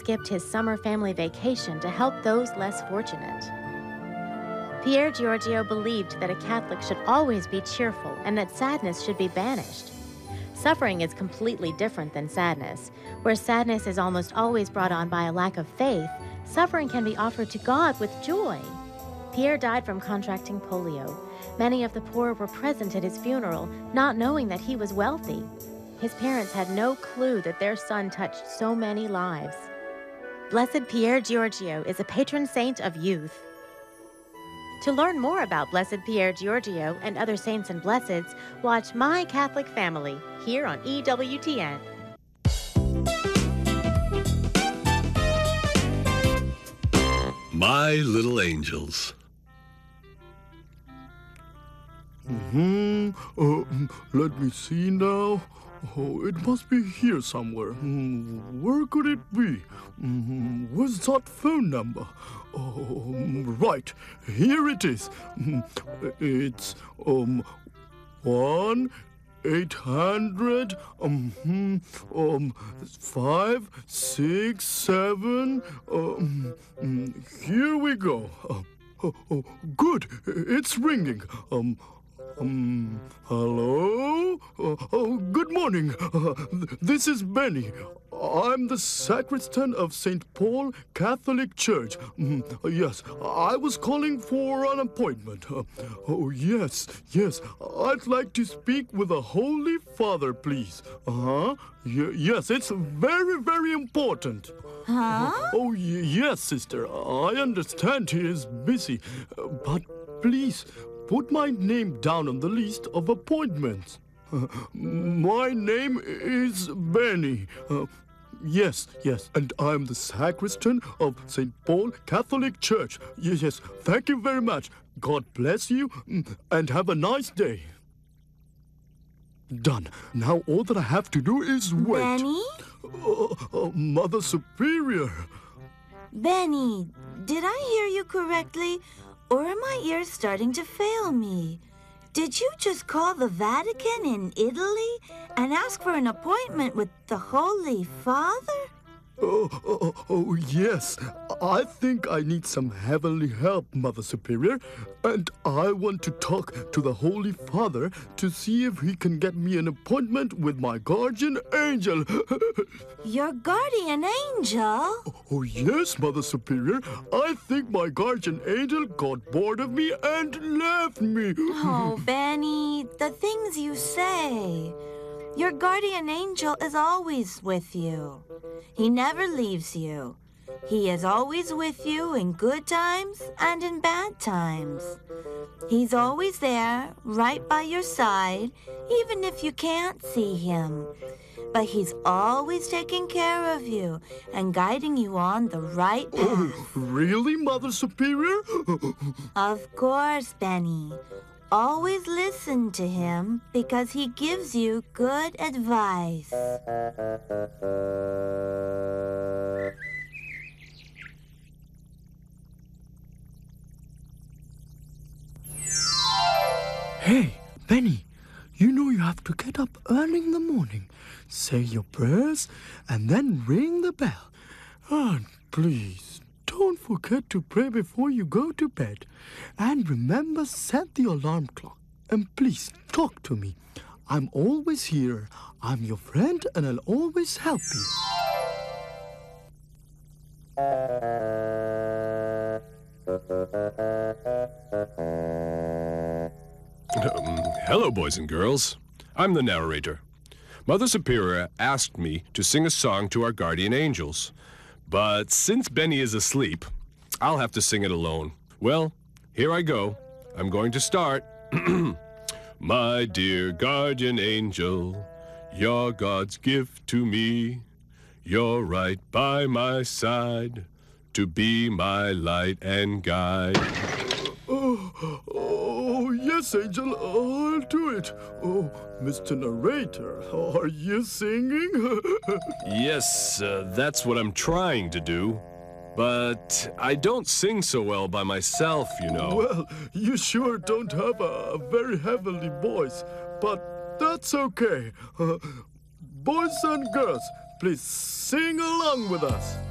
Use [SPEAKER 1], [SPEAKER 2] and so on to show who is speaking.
[SPEAKER 1] skipped his summer family vacation to help those less fortunate. Pier Giorgio believed that a Catholic should always be cheerful and that sadness should be banished. Suffering is completely different than sadness. Where sadness is almost always brought on by a lack of faith, suffering can be offered to God with joy. Pierre died from contracting polio. Many of the poor were present at his funeral, not knowing that he was wealthy. His parents had no clue that their son touched so many lives. Blessed Pier Giorgio is a patron saint of youth. To learn more about Blessed Pier Giorgio and other saints and blesseds, watch My Catholic Family here on EWTN.
[SPEAKER 2] My Little Angels.
[SPEAKER 3] Let me see now. Oh, it must be here somewhere. Where could it be? Where's that phone number? Oh, right. Here it is. It's 1-800 567. Here we go. Good. It's ringing. Hello? Good morning. This is Benny. I'm the sacristan of St. Paul Catholic Church. Yes, I was calling for an appointment. Yes. I'd like to speak with the Holy Father, please. Yes, it's very, very important.
[SPEAKER 4] Huh?
[SPEAKER 3] Yes, sister. I understand he is busy. But please, put my name down on the list of appointments. My name is Benny. Yes, and I'm the sacristan of St. Paul Catholic Church. Yes, thank you very much. God bless you, and have a nice day. Done. Now all that I have to do is wait.
[SPEAKER 4] Benny?
[SPEAKER 3] Mother Superior.
[SPEAKER 4] Benny, did I hear you correctly? Or are my ears starting to fail me? Did you just call the Vatican in Italy and ask for an appointment with the Holy Father?
[SPEAKER 3] Yes. I think I need some heavenly help, Mother Superior. And I want to talk to the Holy Father to see if he can get me an appointment with my guardian angel.
[SPEAKER 4] Your guardian angel?
[SPEAKER 3] Yes, Mother Superior. I think my guardian angel got bored of me and left me.
[SPEAKER 4] Oh, Benny, the things you say. Your guardian angel is always with you. He never leaves you. He is always with you in good times and in bad times. He's always there, right by your side, even if you can't see him. But he's always taking care of you and guiding you on the right path.
[SPEAKER 3] Oh, really, Mother Superior?
[SPEAKER 4] Of course, Benny. Always listen to him because he gives you good advice.
[SPEAKER 3] Hey, Benny, you know you have to get up early in the morning, say your prayers, and then ring the bell. And please, don't forget to pray before you go to bed. And remember, set the alarm clock. And please, talk to me. I'm always here. I'm your friend, and I'll always help you.
[SPEAKER 2] Hello, boys and girls. I'm the narrator. Mother Superior asked me to sing a song to our guardian angels. But since Benny is asleep, I'll have to sing it alone. Well, here I go. I'm going to start. My dear guardian angel, you're God's gift to me. You're right by my side to be my light and guide.
[SPEAKER 3] Yes, Angel, I'll do it. Oh, Mr. Narrator, are you singing?
[SPEAKER 2] Yes, that's what I'm trying to do. But I don't sing so well by myself, you know.
[SPEAKER 3] Well, you sure don't have a very heavenly voice, but that's okay. Boys and girls, please sing along with us.